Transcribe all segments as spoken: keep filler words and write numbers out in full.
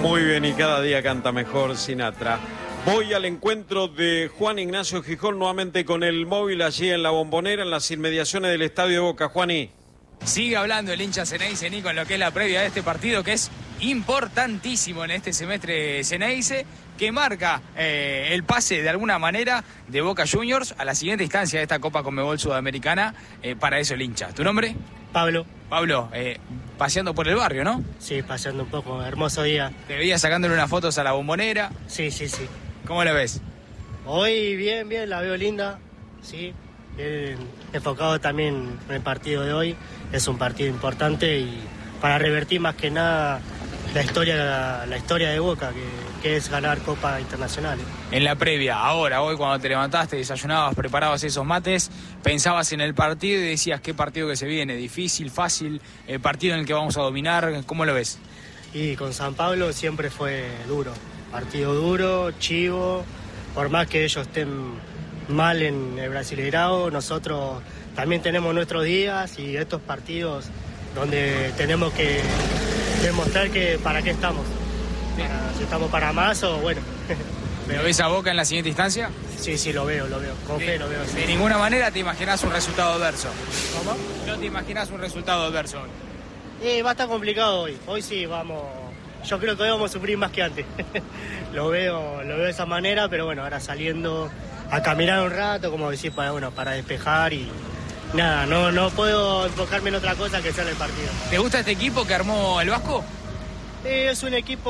Muy bien, y cada día canta mejor Sinatra. Voy al encuentro de Juan Ignacio Gijón nuevamente con el móvil allí en la Bombonera, en las inmediaciones del Estadio de Boca. Juaní. Sigue hablando el hincha Ceneice, Nico, en lo que es la previa de este partido, que es importantísimo en este semestre Ceneice, que marca eh, el pase de alguna manera de Boca Juniors a la siguiente instancia de esta Copa Conmebol Sudamericana. Eh, para eso el hincha. ¿Tu nombre? Pablo. Pablo, eh, paseando por el barrio, ¿no? Sí, paseando un poco, hermoso día. Te veía sacándole unas fotos a la Bombonera. Sí, sí, sí. ¿Cómo la ves? Hoy bien, bien, la veo linda, sí. Bien enfocado también en el partido de hoy. Es un partido importante y para revertir más que nada la historia, la, la historia de Boca, que, que es ganar Copa Internacional. En la previa, ahora, hoy cuando te levantaste, desayunabas, preparabas esos mates, pensabas en el partido y decías qué partido que se viene, difícil, fácil, el partido en el que vamos a dominar, ¿cómo lo ves? Y con San Pablo siempre fue duro, partido duro, chivo, por más que ellos estén mal en el Brasileirao, nosotros también tenemos nuestros días y estos partidos donde tenemos que demostrar que para qué estamos, para, si estamos para más o bueno. ¿Lo ves a Boca en la siguiente instancia? Sí, sí, lo veo, lo veo, con fe lo veo. Sí. De ninguna manera te imaginas un resultado adverso. ¿Cómo? No te imaginas un resultado adverso hoy. Eh, va a estar complicado hoy, hoy sí vamos, yo creo que hoy vamos a sufrir más que antes. lo veo, lo veo de esa manera, pero bueno, ahora saliendo a caminar un rato, como decir, para, bueno, para despejar y nada, no, no puedo enfocarme en otra cosa que sea el partido. ¿Te gusta este equipo que armó el Vasco? Eh, es un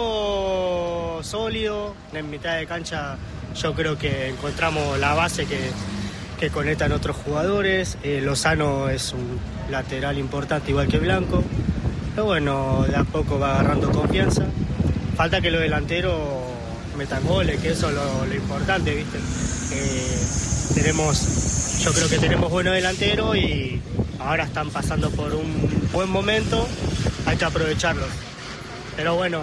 equipo sólido, en mitad de cancha yo creo que encontramos la base que, que conectan otros jugadores. eh, Lozano es un lateral importante igual que Blanco, pero bueno, de a poco va agarrando confianza. Falta que los delanteros metan goles, que eso es lo, lo importante, ¿viste? Eh, tenemos, yo creo que tenemos buenos delanteros y ahora están pasando por un buen momento, hay que aprovecharlos. Pero bueno,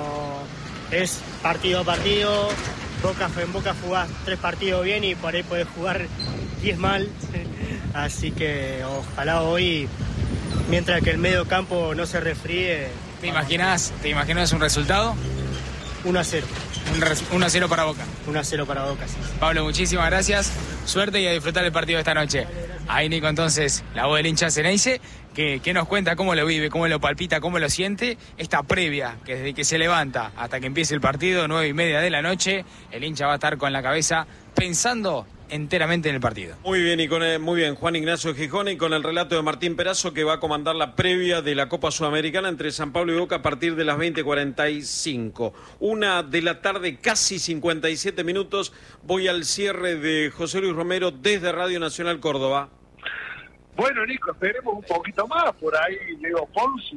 es partido a partido, Boca, en Boca jugás tres partidos bien y por ahí podés jugar diez mal, así que ojalá hoy, mientras que el medio campo no se resfríe. ¿Te imaginas, ¿Te imaginas un resultado? uno a cero. uno a cero para Boca. uno a cero para Boca, sí. Pablo, muchísimas gracias. Suerte y a disfrutar el partido de esta noche. Ahí, Nico, entonces, la voz del hincha Ceneice, que, que nos cuenta cómo lo vive, cómo lo palpita, cómo lo siente. Esta previa, que desde que se levanta hasta que empiece el partido, nueve y media de la noche, el hincha va a estar con la cabeza pensando enteramente en el partido. Muy bien, y con el, muy bien, Juan Ignacio Gijón, y con el relato de Martín Perazo, que va a comandar la previa de la Copa Sudamericana entre San Pablo y Boca a partir de las veinte cuarenta y cinco. Una de la tarde, casi cincuenta y siete minutos. Voy al cierre de José Luis Romero desde Radio Nacional Córdoba. Bueno, Nico, esperemos un poquito más. Por ahí Leo Ponzi,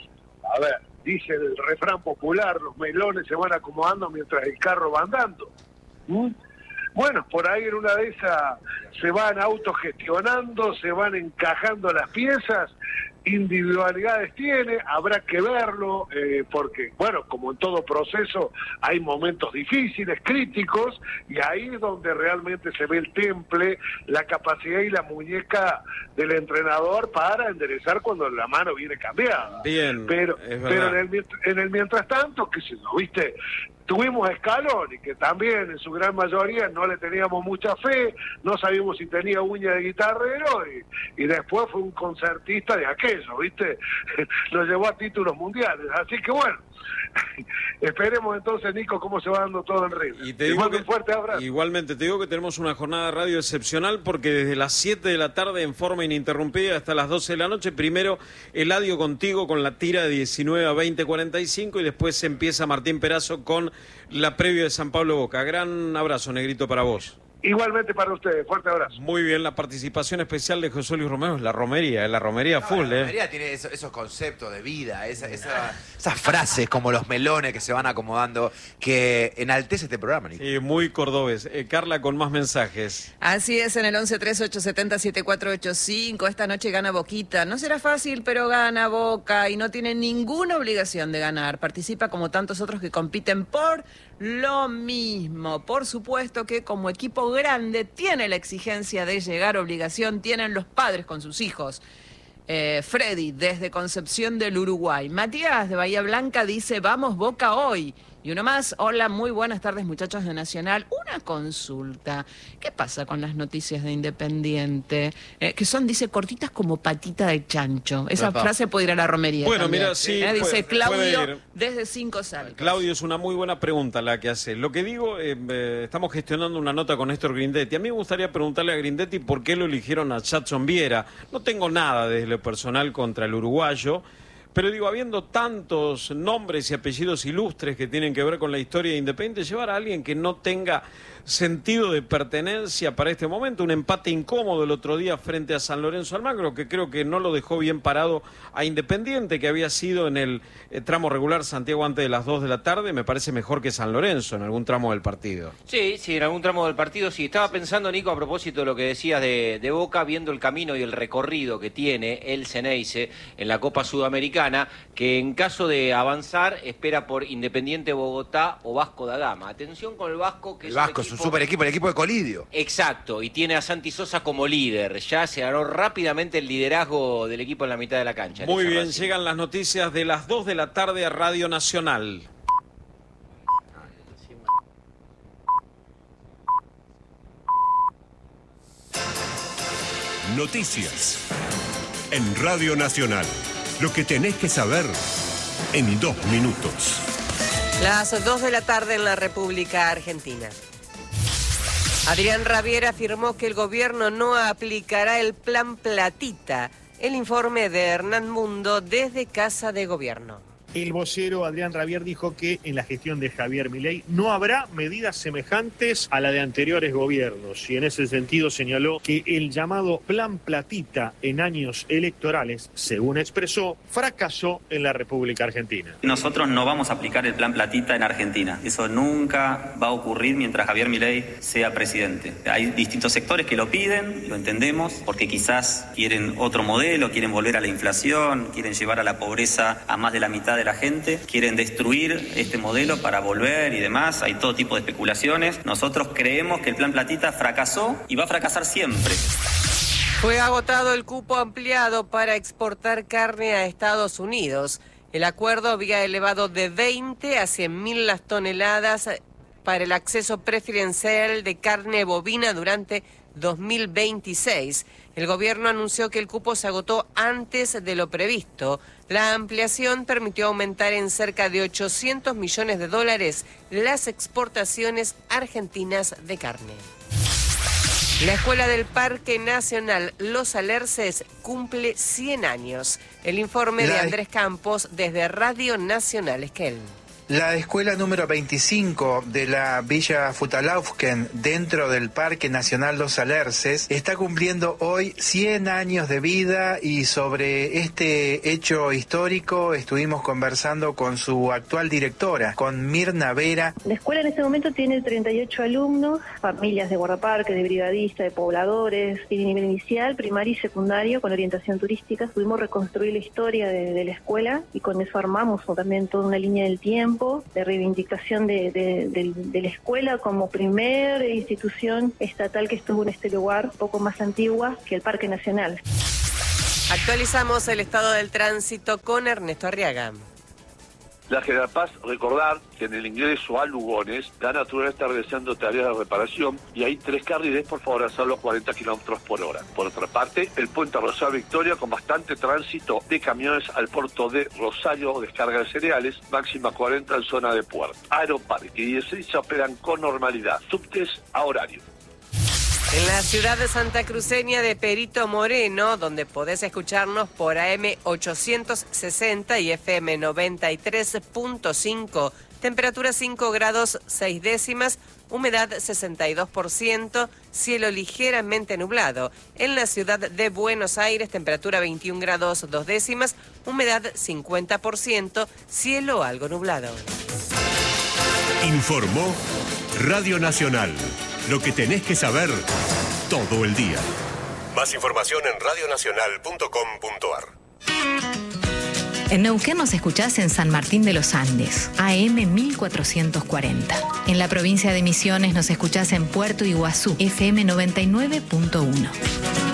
a ver, dice el refrán popular, los melones se van acomodando mientras el carro va andando. ¿Mm? Bueno, por ahí en una de esas se van autogestionando, se van encajando las piezas, individualidades tiene, habrá que verlo, eh, porque, bueno, como en todo proceso, hay momentos difíciles, críticos, y ahí es donde realmente se ve el temple, la capacidad y la muñeca del entrenador para enderezar cuando la mano viene cambiada. Bien, pero, es pero en el, en el mientras tanto, qué sé yo, ¿viste? Tuvimos a Scaloni, que también en su gran mayoría no le teníamos mucha fe, no sabíamos si tenía uña de guitarrero, y, y después fue un concertista de aquello, ¿viste? Lo llevó a títulos mundiales. Así que bueno, esperemos entonces, Nico, cómo se va dando todo en ritmo. Y te digo que, un fuerte abrazo. Igualmente, te digo que tenemos una jornada de radio excepcional porque desde las siete de la tarde en forma ininterrumpida hasta las doce de la noche, primero Eladio contigo con la tira de diecinueve a veinte cuarenta y cinco y después empieza Martín Perazo con la previa de San Pablo Boca. Gran abrazo, Negrito, para vos. Igualmente para ustedes, fuerte abrazo. Muy bien, la participación especial de José Luis Romero es la romería, la romería no, full, la ¿eh? romería tiene eso, esos conceptos de vida, esa, esa, esas frases como los melones que se van acomodando, que enaltece este programa, Nico. Sí, muy cordobés. Eh, Carla, con más mensajes. Así es, en el once tres ocho siete cero siete cuatro ocho cinco, esta noche gana Boquita. No será fácil, pero gana Boca y no tiene ninguna obligación de ganar. Participa como tantos otros que compiten por lo mismo. Por supuesto que como equipo grande tiene la exigencia de llegar, obligación tienen los padres con sus hijos. Eh, Freddy, desde Concepción del Uruguay. Matías, de Bahía Blanca, dice, vamos Boca hoy. Y uno más. Hola, muy buenas tardes, muchachos de Nacional. Una consulta. ¿Qué pasa con las noticias de Independiente? Eh, que son, dice, cortitas como patita de chancho. Esa Epa. frase puede ir a la romería. Bueno, también. mira, sí, Eh, dice puede- Claudio puede ir. desde Cinco Saltos. Claudio, es una muy buena pregunta la que hace. Lo que digo, eh, eh, estamos gestionando una nota con Néstor Grindetti. A mí me gustaría preguntarle a Grindetti por qué lo eligieron a Jadson Viera. No tengo nada desde lo personal contra el uruguayo, pero digo, habiendo tantos nombres y apellidos ilustres que tienen que ver con la historia de Independiente, llevar a alguien que no tenga sentido de pertenencia para este momento, un empate incómodo el otro día frente a San Lorenzo Almagro, que creo que no lo dejó bien parado a Independiente, que había sido en el eh, tramo regular Santiago antes de las dos de la tarde, me parece mejor que San Lorenzo en algún tramo del partido. Sí, sí, en algún tramo del partido sí. Estaba pensando, Nico, a propósito de lo que decías de, de Boca, viendo el camino y el recorrido que tiene el Ceneice en la Copa Sudamericana, que en caso de avanzar espera por Independiente Bogotá o Vasco da Gama. Atención con el Vasco, que El es Vasco un es un equipo... super equipo, el equipo de Colidio. Exacto, y tiene a Santi Sosa como líder. Ya se ganó rápidamente el liderazgo del equipo en la mitad de la cancha. Muy Esa bien, Racing. llegan las noticias de las dos de la tarde a Radio Nacional. Noticias en Radio Nacional. Lo que tenés que saber en dos minutos. Las dos de la tarde en la República Argentina. Adrián Rabier afirmó que el gobierno no aplicará el plan Platita. El informe de Hernán Mundo desde Casa de Gobierno. El vocero Adrián Rabier dijo que en la gestión de Javier Milei no habrá medidas semejantes a la de anteriores gobiernos y en ese sentido señaló que el llamado Plan Platita en años electorales, según expresó, fracasó en la República Argentina. Nosotros no vamos a aplicar el Plan Platita en Argentina. Eso nunca va a ocurrir mientras Javier Milei sea presidente. Hay distintos sectores que lo piden, lo entendemos, porque quizás quieren otro modelo, quieren volver a la inflación, quieren llevar a la pobreza a más de la mitad de la gente, quieren destruir este modelo para volver y demás, hay todo tipo de especulaciones. Nosotros creemos que el Plan Platita fracasó y va a fracasar siempre. Fue agotado el cupo ampliado para exportar carne a Estados Unidos. El acuerdo había elevado de veinte a cien mil las toneladas para el acceso preferencial de carne bovina durante dos mil veintiséis. El gobierno anunció que el cupo se agotó antes de lo previsto. La ampliación permitió aumentar en cerca de ochocientos millones de dólares las exportaciones argentinas de carne. La Escuela del Parque Nacional Los Alerces cumple cien años. El informe de La- Andrés Campos desde Radio Nacional Esquel. La escuela número veinticinco de la Villa Futalaufken, dentro del Parque Nacional Los Alerces, está cumpliendo hoy cien años de vida y sobre este hecho histórico estuvimos conversando con su actual directora, con Mirna Vera. La escuela en este momento tiene treinta y ocho alumnos, familias de guardaparque, de brigadistas, de pobladores, tiene nivel inicial, primario y secundario con orientación turística. Pudimos reconstruir la historia de, de la escuela y con eso armamos también toda una línea del tiempo de reivindicación de, de, de, de la escuela como primer institución estatal que estuvo en este lugar, un poco más antigua que el Parque Nacional. Actualizamos el estado del tránsito con Ernesto Arriaga. La General Paz, recordar que en el ingreso a Lugones, la naturaleza está realizando tareas de reparación y hay tres carriles, por favor, hacerlo a cuarenta kilómetros por hora. Por otra parte, el puente Rosario Victoria con bastante tránsito de camiones al puerto de Rosario, descarga de cereales, máxima cuarenta en zona de puerto. Aeroparque y Ezeiza operan con normalidad, subtes a horario. En la ciudad de Santa Cruceña de Perito Moreno, donde podés escucharnos por A M ochocientos sesenta y F M noventa y tres punto cinco, temperatura cinco grados seis décimas, humedad sesenta y dos por ciento, cielo ligeramente nublado. En la ciudad de Buenos Aires, temperatura veintiún grados dos décimas, humedad cincuenta por ciento, cielo algo nublado. Informó Radio Nacional. Lo que tenés que saber todo el día. Más información en radio nacional punto com punto a r. En Neuquén nos escuchás en San Martín de los Andes, A M mil cuatrocientos cuarenta. En la provincia de Misiones nos escuchás en Puerto Iguazú, F M noventa y nueve punto uno.